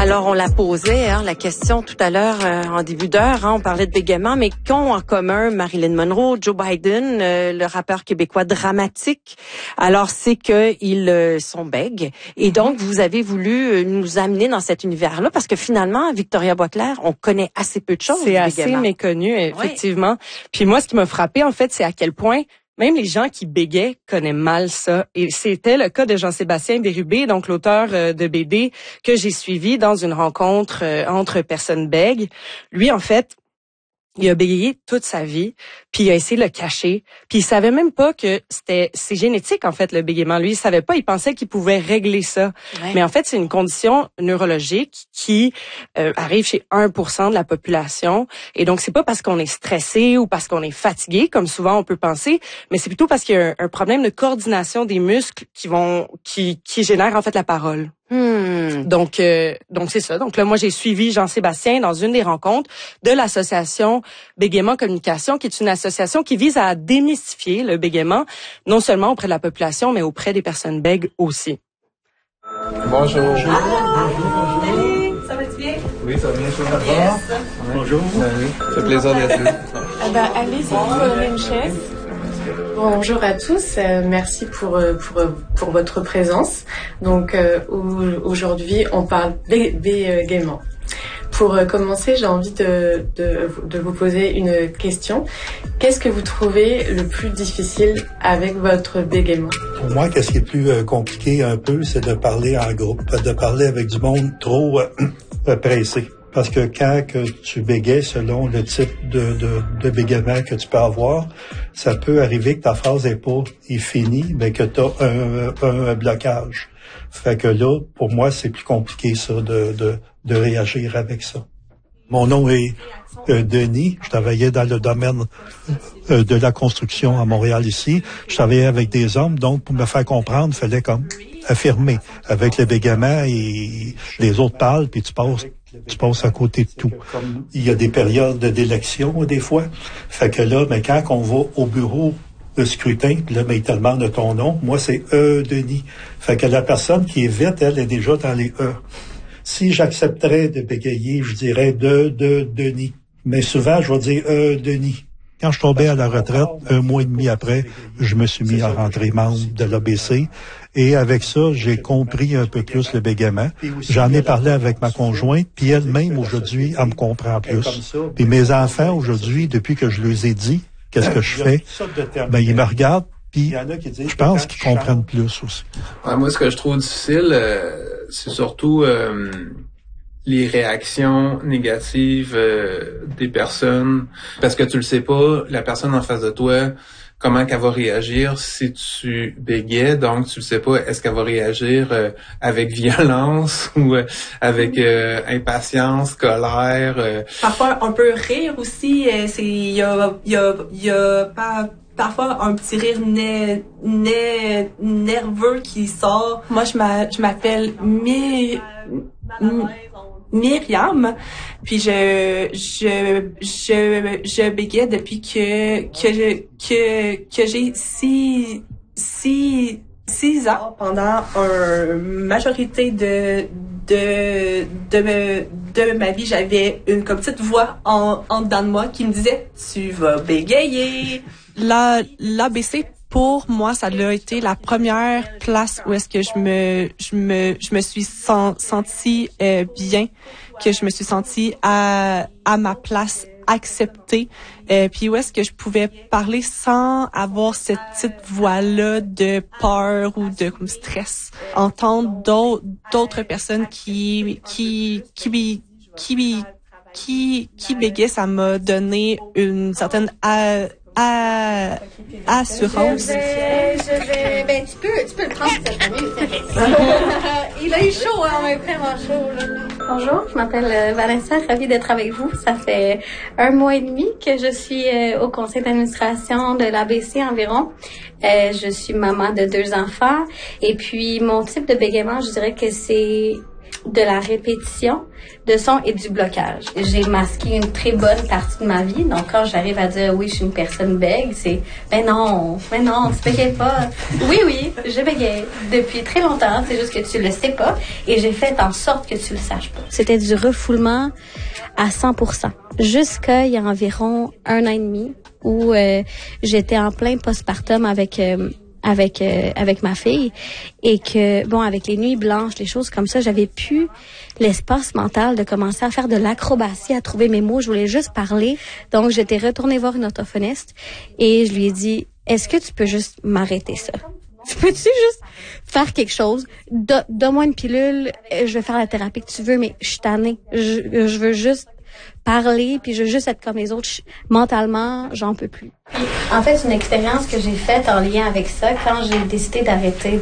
Alors, on la posait, la question tout à l'heure en début d'heure. On parlait de bégaiement, mais qu'ont en commun Marilyn Monroe, Joe Biden, le rappeur québécois dramatique? Alors, c'est qu'ils sont bègues. Et donc, vous avez voulu nous amener dans cet univers-là parce que finalement, Victoria Boisclair, on connaît assez peu de choses. C'est assez méconnu, effectivement. Oui. Puis moi, ce qui m'a frappé, en fait, c'est à quel point même les gens qui bégaient connaissent mal ça. Et c'était le cas de Jean-Sébastien Bérubé, donc l'auteur de BD que j'ai suivi dans une rencontre entre personnes bègues. Lui, en fait, il a bégayé toute sa vie, puis il a essayé de le cacher, puis il savait même pas que c'est génétique en fait le bégaiement. Lui, il savait pas, il pensait qu'il pouvait régler ça. Ouais. Mais en fait, c'est une condition neurologique qui arrive chez 1% de la population, et donc c'est pas parce qu'on est stressé ou parce qu'on est fatigué comme souvent on peut penser, mais c'est plutôt parce qu'il y a un problème de coordination des muscles qui génère en fait la parole. Donc c'est ça. Donc là, moi, j'ai suivi Jean-Sébastien dans une des rencontres de l'association Bégaiement Communication, qui est une association qui vise à démystifier le bégaiement, non seulement auprès de la population, mais auprès des personnes bègues aussi. Bonjour. Bonjour. Salut, ça va bien? Oui, ça va bien, ça va bien. Yes. Bonjour. Salut. Ça fait plaisir d'être là. Allez-y, prenez une chaise. Bonjour à tous, merci pour votre présence. Donc aujourd'hui, on parle bégaiement. Pour commencer, j'ai envie de vous poser une question. Qu'est-ce que vous trouvez le plus difficile avec votre bégaiement? Pour moi, qu'est-ce qui est plus compliqué un peu, c'est de parler en groupe, de parler avec du monde trop pressé. Parce que quand que tu bégaies selon le type de bégaiement que tu peux avoir, ça peut arriver que ta phrase est finie, mais que tu as un blocage. Fait que là, pour moi, c'est plus compliqué ça de réagir avec ça. Mon nom est Denis. Je travaillais dans le domaine de la construction à Montréal ici. Je travaillais avec des hommes, donc pour me faire comprendre, il fallait comme affirmer avec le bégaiement et les autres parlent, puis tu passes à côté de tout. Il y a des périodes d'élection, des fois. Fait que là, mais quand on va au bureau de scrutin, puis là, mais il te demande ton nom. Moi, c'est Denis. Fait que la personne qui est vite, elle est déjà dans les E. Si j'accepterais de bégayer, je dirais Denis. Mais souvent, je vais dire Denis. Quand je tombais à la retraite, 1 mois et demi après, je me suis mis à rentrer membre de l'ABC. Et avec ça, j'ai compris un peu plus le bégaiement. J'en ai parlé avec ma conjointe, puis elle-même, aujourd'hui, elle me comprend plus. Puis mes enfants, aujourd'hui, depuis que je leur ai dit qu'est-ce que je fais, ben ils me regardent, puis je pense qu'ils comprennent plus aussi. Ouais, moi, ce que je trouve difficile, c'est surtout les réactions négatives des personnes, parce que tu le sais pas, la personne en face de toi, comment qu'elle va réagir si tu bégais, donc tu le sais pas, est-ce qu'elle va réagir avec violence ou avec impatience, colère. Parfois on peut rire aussi, il y a pas parfois un petit rire nerveux qui sort. Moi je m'appelle Myriam, puis je bégayais depuis que j'ai 6 ans. Pendant une majorité de ma vie, j'avais une comme petite voix en dedans de moi qui me disait tu vas bégayer. L'ABC, pour moi, ça a été la première place où est-ce que je me suis sentie bien, que je me suis sentie à ma place, acceptée, puis où est-ce que je pouvais parler sans avoir cette petite voix-là de peur ou de comme stress. Entendre d'autres personnes qui bégaient, ça m'a donné une certaine assurance. Ben, tu peux le prendre cette minute. Il a eu chaud, hein, on a eu vraiment chaud, là. Bonjour, je m'appelle Vanessa, ravie d'être avec vous. Ça fait 1 mois et demi que je suis au conseil d'administration de l'ABC environ. Je suis maman de 2 enfants. Et puis, mon type de bégaiement, je dirais que c'est de la répétition de son et du blocage. J'ai masqué une très bonne partie de ma vie. Donc, quand j'arrive à dire oui, je suis une personne bègue, c'est ben non, tu bégayes pas. Oui, je bégaye depuis très longtemps. C'est juste que tu le sais pas et j'ai fait en sorte que tu le saches pas. C'était du refoulement à 100%. Jusqu'à il y a environ 1 an et demi où j'étais en plein postpartum avec ma fille et que, bon, avec les nuits blanches, les choses comme ça, j'avais plus l'espace mental de commencer à faire de l'acrobatie, à trouver mes mots. Je voulais juste parler. Donc, j'étais retournée voir une orthophoniste et je lui ai dit, est-ce que tu peux juste m'arrêter ça? Peux-tu juste faire quelque chose? Donne-moi une pilule, je vais faire la thérapie que tu veux, mais je suis tannée. Je veux juste parler, puis je veux juste être comme les autres. Mentalement, j'en peux plus. En fait, une expérience que j'ai faite en lien avec ça, quand j'ai décidé d'arrêter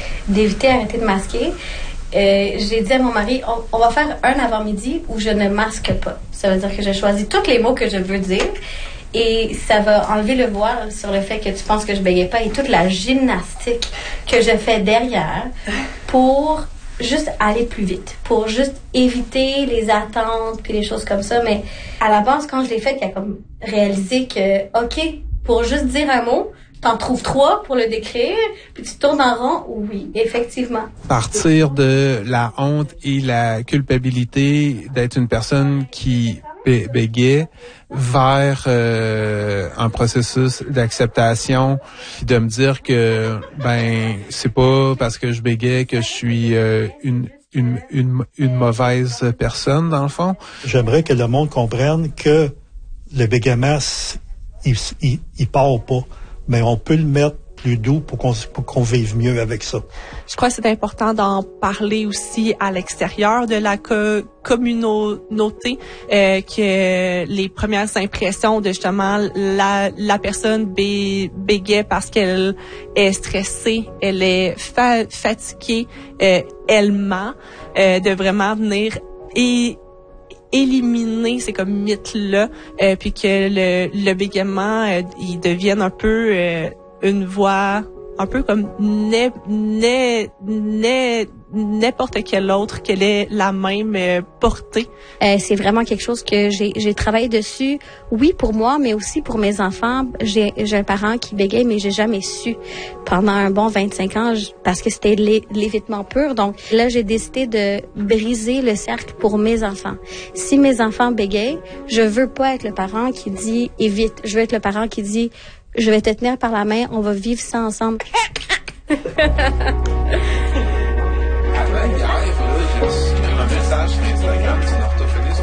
de masquer, j'ai dit à mon mari, on va faire un avant-midi où je ne masque pas. Ça veut dire que je choisis tous les mots que je veux dire et ça va enlever le voile sur le fait que tu penses que je bégayais pas et toute la gymnastique que je fais derrière pour juste aller plus vite, pour juste éviter les attentes puis les choses comme ça. Mais à la base, quand je l'ai fait, il y a comme réalisé que, OK, pour juste dire un mot, t'en trouves 3 pour le décrire, puis tu tournes en rond. Oui, effectivement. Partir de la honte et la culpabilité d'être une personne qui bégait vers un processus d'acceptation, puis de me dire que c'est pas parce que je bégais que je suis une mauvaise personne dans le fond. J'aimerais que le monde comprenne que le bégaiement, il part pas, mais on peut le mettre plus doux pour qu'on vive mieux avec ça. Je crois que c'est important d'en parler aussi à l'extérieur de la communauté, que les premières impressions de justement la personne bégait parce qu'elle est stressée, elle est fatiguée, elle ment, de vraiment venir éliminer ces comme mythes-là, puis que le bégaiement, il devienne un peu une voix un peu comme n'importe quelle autre, qu'elle ait la même portée. C'est vraiment quelque chose que j'ai travaillé dessus, oui, pour moi, mais aussi pour mes enfants. J'ai un parent qui bégaye, mais j'ai jamais su pendant un bon 25 ans parce que c'était l'évitement pur. Donc là, j'ai décidé de briser le cercle pour mes enfants. Si mes enfants bégayent, je veux pas être le parent qui dit évite. Je veux être le parent qui dit je vais te tenir par la main, on va vivre ça ensemble. Avant hier, j'ai reçu un message sur Instagram d'une orthophoniste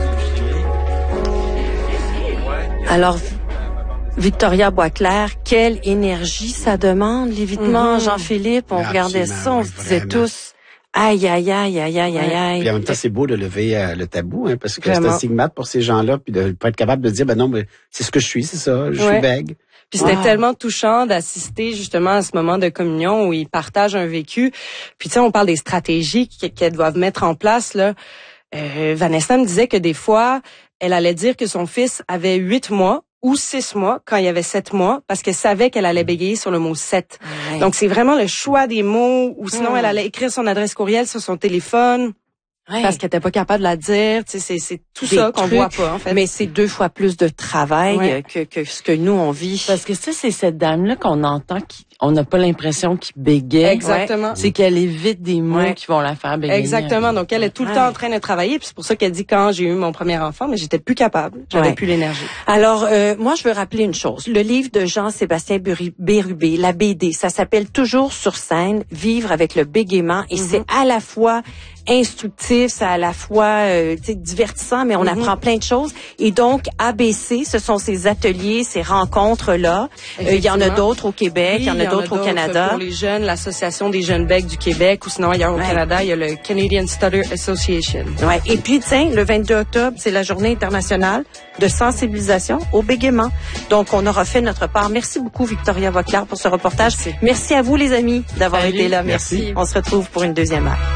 du Chili. Alors, Victoria Boisclair, quelle énergie ça demande, l'évitement, Jean-Philippe, on regardait ça, on se disait tous, aïe. Puis en même temps, c'est beau de lever le tabou, hein, parce que c'est un stigmate pour ces gens-là, puis de pas être capable de dire, ben non, mais c'est ce que je suis, c'est ça, je suis bègue. Puis c'était tellement touchant d'assister justement à ce moment de communion où ils partagent un vécu. Puis tu sais, on parle des stratégies qu'elles doivent mettre en place là. Vanessa me disait que des fois, elle allait dire que son fils avait 8 mois ou 6 mois quand il y avait 7 mois parce qu'elle savait qu'elle allait bégayer sur le mot 7. Ouais. Donc c'est vraiment le choix des mots ou sinon elle allait écrire son adresse courriel sur son téléphone. Ouais. Parce qu'elle était pas capable de la dire, tu sais, c'est tout ça qu'on voit pas, en fait. Mais c'est 2 fois plus de travail que ce que nous, on vit. Parce que ça, c'est cette dame-là qu'on entend on n'a pas l'impression qu'il bégaye. Exactement. C'est qu'elle évite des mots qui vont la faire bégayer. Exactement. Donc, elle est tout le temps en train de travailler. Puis c'est pour ça qu'elle dit quand j'ai eu mon premier enfant, mais j'étais plus capable. J'avais plus l'énergie. Alors, moi, je veux rappeler une chose. Le livre de Jean-Sébastien Bérubé, la BD, ça s'appelle Toujours sur scène, vivre avec le bégaiement. Et c'est à la fois instructif, c'est à la fois divertissant, mais on apprend plein de choses. Et donc, ABC, ce sont ces ateliers, ces rencontres-là. Il y en a d'autres au Québec, il y en a d'autres au Canada. Pour les jeunes, l'Association des jeunes bègues du Québec, ou sinon ailleurs au Canada, il y a le Canadian Stutter Association. Ouais. Et puis, tiens, le 22 octobre, c'est la journée internationale de sensibilisation au bégaiement. Donc, on aura fait notre part. Merci beaucoup, Victoria Boisclair, pour ce reportage. Merci à vous, les amis, d'avoir été là. Merci. On se retrouve pour une deuxième heure.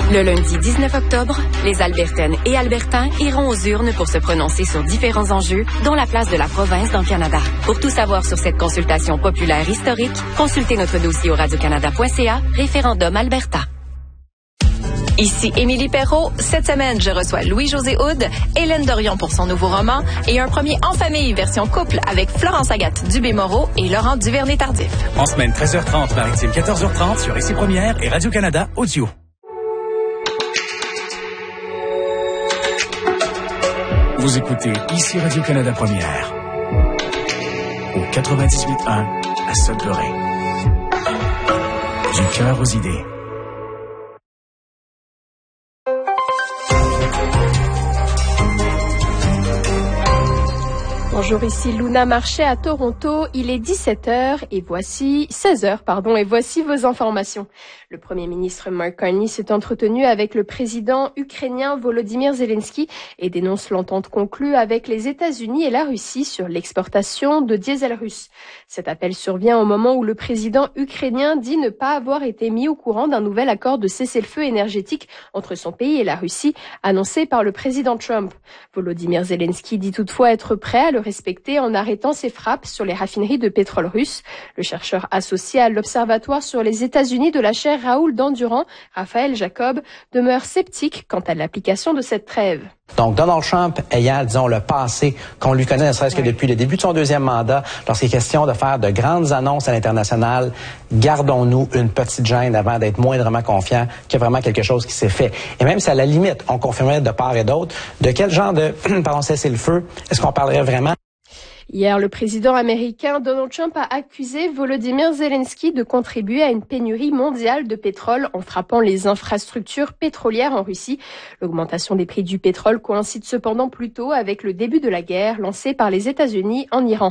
Le lundi 19 octobre, les Albertaines et Albertains iront aux urnes pour se prononcer sur différents enjeux, dont la place de la province dans le Canada. Pour tout savoir sur cette consultation populaire historique, consultez notre dossier au radiocanada.ca, référendum Alberta. Ici Émilie Perrault. Cette semaine, je reçois Louis-José Houd, Hélène Dorion pour son nouveau roman et un premier En famille version couple avec Florence Agathe Dubé-Moreau et Laurent Duvernay-Tardif. En semaine 13h30, maritime 14h30 sur Ici Première et Radio-Canada Audio. Vous écoutez Ici Radio-Canada Première au 98.1 à Sudbury. Du cœur aux idées. Bonjour, ici Luna Marché à Toronto. Il est 16h et voici vos informations. Le Premier ministre Mark Carney s'est entretenu avec le président ukrainien Volodymyr Zelensky et dénonce l'entente conclue avec les États-Unis et la Russie sur l'exportation de diesel russe. Cet appel survient au moment où le président ukrainien dit ne pas avoir été mis au courant d'un nouvel accord de cessez-le-feu énergétique entre son pays et la Russie, annoncé par le président Trump. Volodymyr Zelensky dit toutefois être prêt à le respecter en arrêtant ses frappes sur les raffineries de pétrole russe. Le chercheur associé à l'Observatoire sur les États-Unis de la chaire Raoul d'Endurant, Raphaël Jacob, demeure sceptique quant à l'application de cette trêve. Donc, Donald Trump ayant, disons, le passé qu'on lui connaît, ne serait-ce que depuis le début de son deuxième mandat, lorsqu'il est question de faire de grandes annonces à l'international, gardons-nous une petite gêne avant d'être moindrement confiants qu'il y a vraiment quelque chose qui s'est fait. Et même si à la limite, on confirmait de part et d'autre, de quel genre de, cessez-le-feu est-ce qu'on parlerait vraiment? Hier, le président américain Donald Trump a accusé Volodymyr Zelensky de contribuer à une pénurie mondiale de pétrole en frappant les infrastructures pétrolières en Russie. L'augmentation des prix du pétrole coïncide cependant plutôt avec le début de la guerre lancée par les États-Unis en Iran.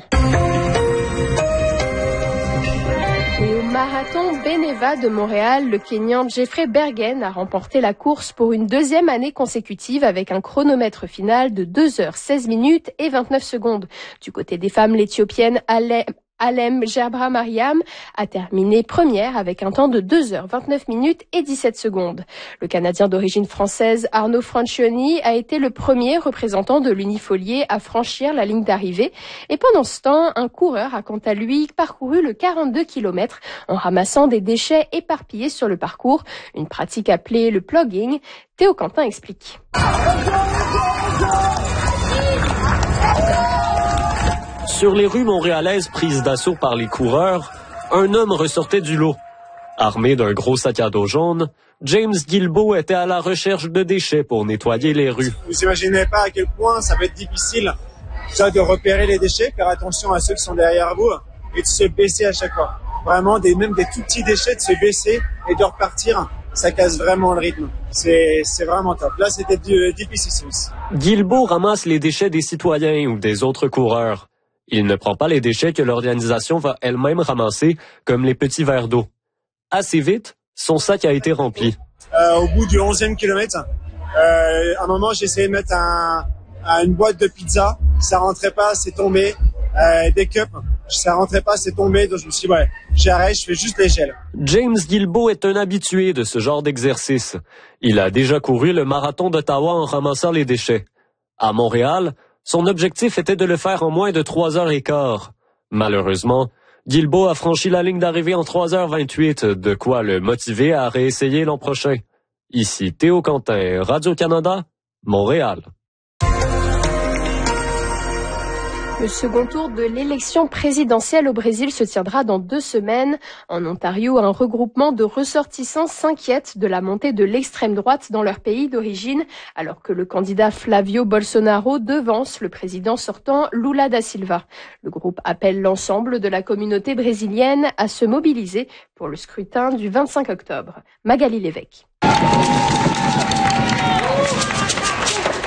Et au marathon Beneva de Montréal, le Kényan Jeffrey Bergen a remporté la course pour une deuxième année consécutive avec un chronomètre final de 2h16 minutes et 29 secondes. Du côté des femmes, l'Éthiopienne Alem Gerbra Mariam a terminé première avec un temps de 2h29 minutes et 17 secondes. Le Canadien d'origine française Arnaud Francioni a été le premier représentant de l'unifolié à franchir la ligne d'arrivée. Et pendant ce temps, un coureur a quant à lui parcouru le 42 km en ramassant des déchets éparpillés sur le parcours, une pratique appelée le plugging. Théo Quentin explique. Sur les rues montréalaises prises d'assaut par les coureurs, un homme ressortait du lot. Armé d'un gros sac à dos jaune, James Guilbeault était à la recherche de déchets pour nettoyer les rues. Vous imaginez pas à quel point ça va être difficile de repérer les déchets, faire attention à ceux qui sont derrière vous et de se baisser à chaque fois. Vraiment, même des tout petits déchets, de se baisser et de repartir, ça casse vraiment le rythme. C'est vraiment top. Là, c'était difficile aussi. Guilbeault ramasse les déchets des citoyens ou des autres coureurs. Il ne prend pas les déchets que l'organisation va elle-même ramasser, comme les petits verres d'eau. Assez vite, son sac a été rempli. Au bout du 11e kilomètre, à un moment, j'ai essayé de mettre une boîte de pizza. Ça rentrait pas, c'est tombé. Des cups, ça rentrait pas, c'est tombé. Donc je me suis dit, j'arrête, je fais juste les gels. James Guilbeault est un habitué de ce genre d'exercice. Il a déjà couru le marathon d'Ottawa en ramassant les déchets. À Montréal, son objectif était de le faire en moins de 3h15. Malheureusement, Guilbeault a franchi la ligne d'arrivée en 3h28, de quoi le motiver à réessayer l'an prochain. Ici Théo Quentin, Radio-Canada, Montréal. Le second tour de l'élection présidentielle au Brésil se tiendra dans 2 semaines. En Ontario, un regroupement de ressortissants s'inquiète de la montée de l'extrême droite dans leur pays d'origine, alors que le candidat Flavio Bolsonaro devance le président sortant Lula da Silva. Le groupe appelle l'ensemble de la communauté brésilienne à se mobiliser pour le scrutin du 25 octobre. Magali Lévesque.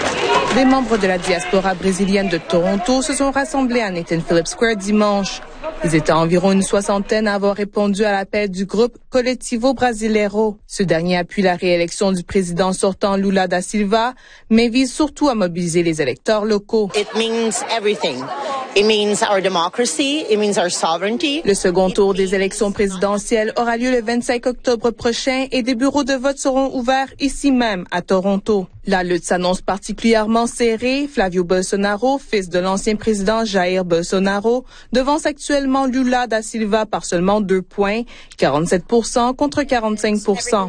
Des membres de la diaspora brésilienne de Toronto se sont rassemblés à Nathan Phillips Square dimanche. Ils étaient environ une soixantaine à avoir répondu à l'appel du groupe Coletivo Brasileiro. Ce dernier appuie la réélection du président sortant Lula da Silva, mais vise surtout à mobiliser les électeurs locaux. It means everything. It means our democracy. It means our sovereignty. Le second tour des élections présidentielles aura lieu le 25 octobre prochain et des bureaux de vote seront ouverts ici même à Toronto. La lutte s'annonce particulièrement serrée. Flávio Bolsonaro, fils de l'ancien président Jair Bolsonaro, devance actuellement Lula da Silva par seulement 2 points, 47% contre 45%.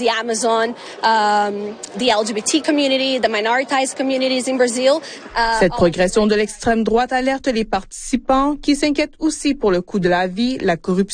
Cette progression de l'extrême droite alerte les participants qui s'inquiètent aussi pour le coût de la vie, la corruption